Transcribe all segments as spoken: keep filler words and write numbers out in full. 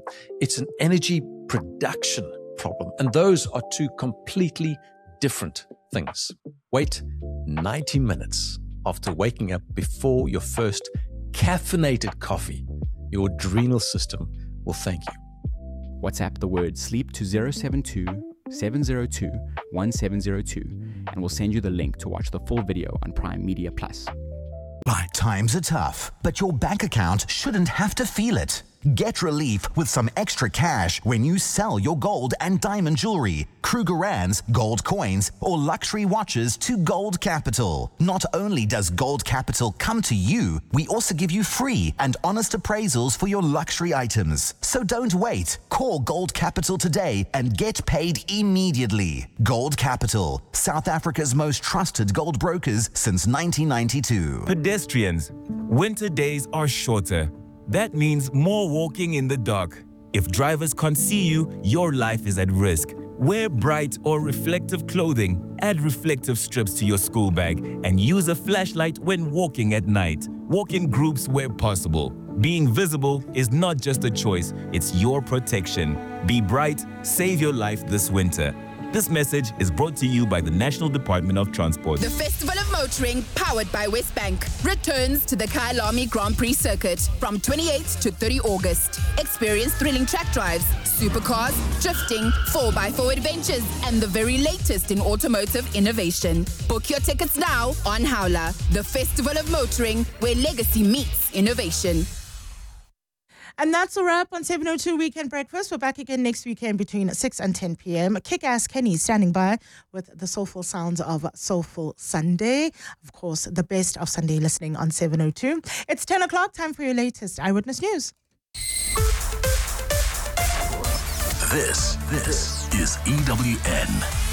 It's an energy production problem. And those are two completely different things. Wait ninety minutes after waking up before your first caffeinated coffee. Your adrenal system will thank you. WhatsApp the word sleep to zero seven two, seven zero two, one seven zero two and we'll send you the link to watch the full video on Prime Media Plus. Right, times are tough, but your bank account shouldn't have to feel it. Get relief with some extra cash when you sell your gold and diamond jewelry, Krugerrands, gold coins, or luxury watches to Gold Capital. Not only does Gold Capital come to you, we also give you free and honest appraisals for your luxury items. So don't wait. Call Gold Capital today and get paid immediately. Gold Capital, South Africa's most trusted gold brokers since nineteen ninety-two. Pedestrians, winter days are shorter. That means more walking in the dark. If drivers can't see you, your life is at risk. Wear bright or reflective clothing, add reflective strips to your school bag, and use a flashlight when walking at night. Walk in groups where possible. Being visible is not just a choice, it's your protection. Be bright, save your life this winter. This message is brought to you by the National Department of Transport. The Festival of Motoring, powered by Westbank, returns to the Kyalami Grand Prix circuit from twenty-eighth to thirtieth of August. Experience thrilling track drives, supercars, drifting, four by four adventures, and the very latest in automotive innovation. Book your tickets now on Howler, the Festival of Motoring, where legacy meets innovation. And that's a wrap on seven oh two Weekend Breakfast. We're back again next weekend between six and ten p.m. Kick-Ass Kenny standing by with the soulful sounds of Soulful Sunday. Of course, the best of Sunday listening on seven oh two. It's ten o'clock, time for your latest Eyewitness News. This, this is E W N.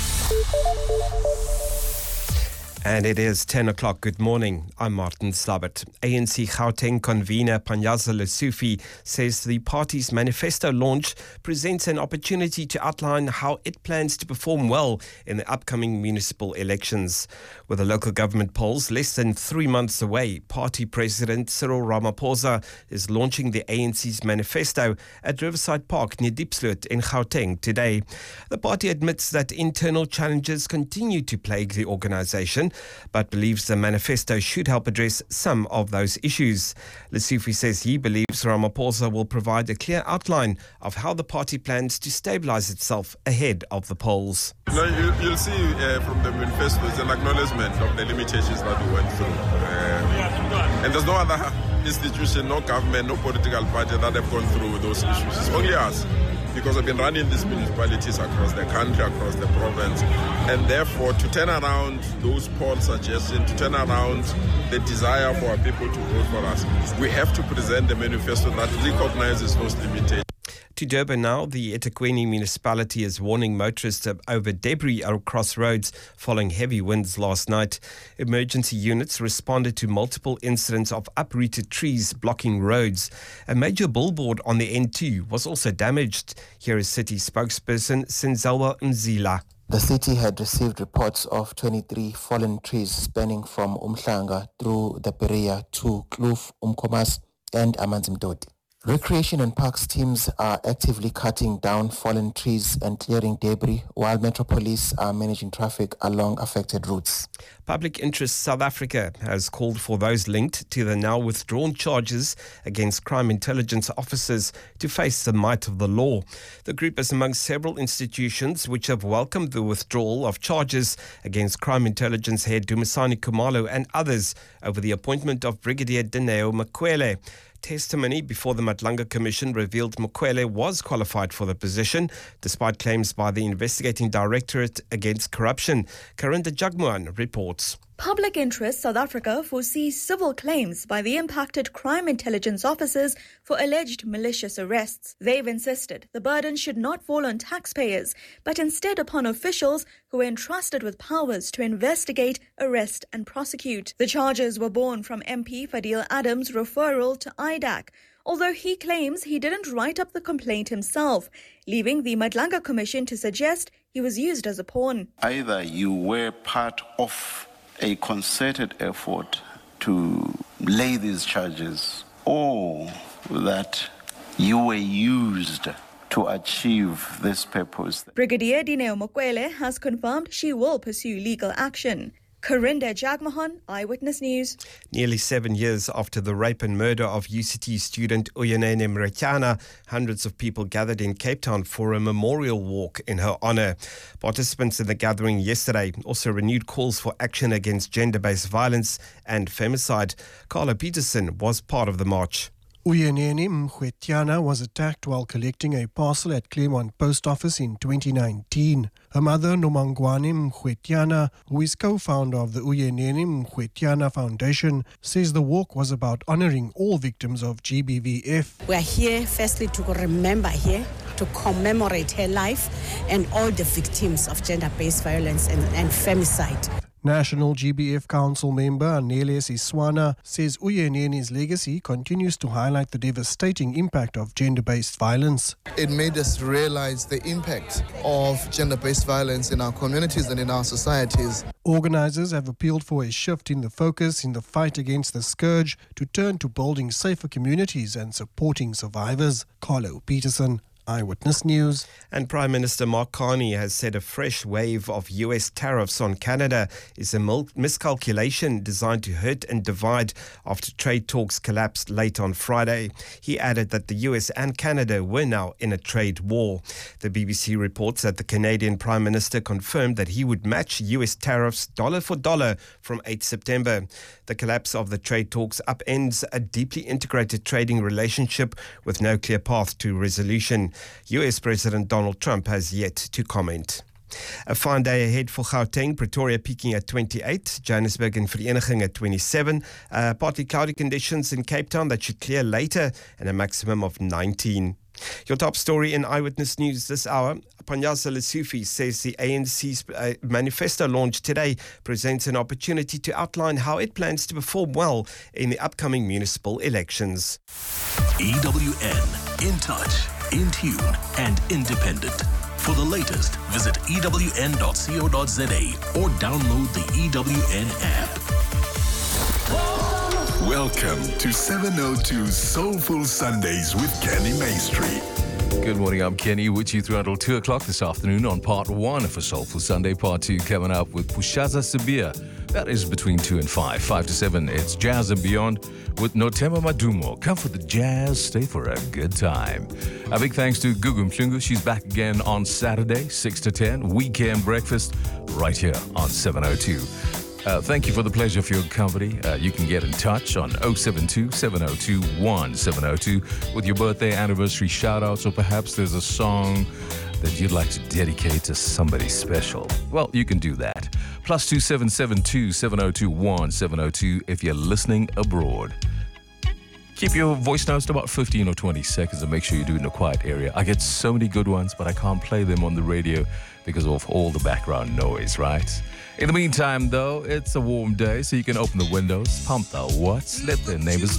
And it is ten o'clock. Good morning. I'm Martin Slabbert. A N C Gauteng convener Panyaza Lesufi says the party's manifesto launch presents an opportunity to outline how it plans to perform well in the upcoming municipal elections. With the local government polls less than three months away, party president Cyril Ramaphosa is launching the A N C's manifesto at Riverside Park near Diepsloot in Gauteng today. The party admits that internal challenges continue to plague the organisation, but believes the manifesto should help address some of those issues. Lesufi says he believes Ramaphosa will provide a clear outline of how the party plans to stabilise itself ahead of the polls. No, you, you'll see uh, from the manifesto it's an acknowledgement of the limitations that we went through. Uh, and there's no other institution, no government, no political party that have gone through those issues. It's only us, because I've been running these municipalities across the country, across the province, and therefore to turn around those poll suggestions, to turn around the desire for our people to vote for us, we have to present a manifesto that recognizes those limitations. To Durban now, the eThekwini municipality is warning motorists over debris across roads following heavy winds last night. Emergency units responded to multiple incidents of uprooted trees blocking roads. A major billboard on the N two was also damaged. Here is city spokesperson Sinzelwa Mzila. The city had received reports of twenty-three fallen trees spanning from Umhlanga through the Perea to Kloof, Umkomas and Amanzimtoti. Recreation and Parks teams are actively cutting down fallen trees and clearing debris, while Metro Police are managing traffic along affected routes. Public Interest South Africa has called for those linked to the now withdrawn charges against crime intelligence officers to face the might of the law. The group is among several institutions which have welcomed the withdrawal of charges against crime intelligence head Dumisani Khumalo and others over the appointment of Brigadier Dineo Makwele. Testimony before the Madlanga Commission revealed Makwele was qualified for the position, despite claims by the Investigating Directorate Against Corruption. Karinda Jagmohan reports. Public Interest South Africa foresees civil claims by the impacted crime intelligence officers for alleged malicious arrests. They've insisted the burden should not fall on taxpayers, but instead upon officials who were entrusted with powers to investigate, arrest and prosecute. The charges were born from M P Fadil Adams' referral to I D A C, although he claims he didn't write up the complaint himself, leaving the Madlanga Commission to suggest he was used as a pawn. Either you were part of a concerted effort to lay these charges, or that you were used to achieve this purpose. Brigadier Dineo Mokwele has confirmed she will pursue legal action. Karinda Jagmohan, Eyewitness News. Nearly seven years after the rape and murder of U C T student Uyenene Mretyana, hundreds of people gathered in Cape Town for a memorial walk in her honour. Participants in the gathering yesterday also renewed calls for action against gender-based violence and femicide. Carla Peterson was part of the march. Uyenene Mretyana was attacked while collecting a parcel at Claremont Post Office in twenty nineteen. Her mother, Nomangwane Mretyana, who is co-founder of the Uyenene Mretyana Foundation, says the walk was about honouring all victims of G B V F. We are here firstly to remember here, to commemorate her life and all the victims of gender-based violence and, and femicide. National G B F Council member Anelis Iswana says Uyenene's legacy continues to highlight the devastating impact of gender-based violence. It made us realize the impact of gender-based violence in our communities and in our societies. Organisers have appealed for a shift in the focus in the fight against the scourge to turn to building safer communities and supporting survivors. Carlo Peterson, Eyewitness News. And Prime Minister Mark Carney has said a fresh wave of U S tariffs on Canada is a miscalculation designed to hurt and divide after trade talks collapsed late on Friday. He added that the U S and Canada were now in a trade war. The B B C reports that the Canadian Prime Minister confirmed that he would match U S tariffs dollar for dollar from the eighth of September. The collapse of the trade talks upends a deeply integrated trading relationship with no clear path to resolution. U S President Donald Trump has yet to comment. A fine day ahead for Gauteng, Pretoria peaking at twenty-eight, Johannesburg and Vereniging at twenty-seven, uh, partly cloudy conditions in Cape Town that should clear later, and a maximum of nineteen. Your top story in Eyewitness News this hour. Panyaza Lesufi says the A N C's uh, manifesto launch today presents an opportunity to outline how it plans to perform well in the upcoming municipal elections. E W N, in touch, in tune and independent. For the latest, visit E W N dot co dot za or download the E W N app. Welcome to seven oh two Soulful Sundays with Kenny Maestri. Good morning, I'm Kenny, with you through until two o'clock this afternoon on part one of a Soulful Sunday. Part two coming up with Pushaza Sabia. That is between two and five. Five to seven, it's Jazz and Beyond with Notema Madumo. Come for the jazz, stay for a good time. A big thanks to Gugu Mhlungu. She's back again on Saturday, six to ten. Weekend breakfast right here on seven oh two. Uh, thank you for the pleasure of your company. Uh, you can get in touch on oh seven two, seven oh two, one seven oh two with your birthday, anniversary shout-outs, or perhaps there's a song that you'd like to dedicate to somebody special. Well, you can do that. Plus two seven seven two, seven oh two, one seven oh two if you're listening abroad. Keep your voice notes to about fifteen or twenty seconds and make sure you do it in a quiet area. I get so many good ones, but I can't play them on the radio because of all the background noise, right? In the meantime, though, it's a warm day, so you can open the windows, pump the what, let the neighbors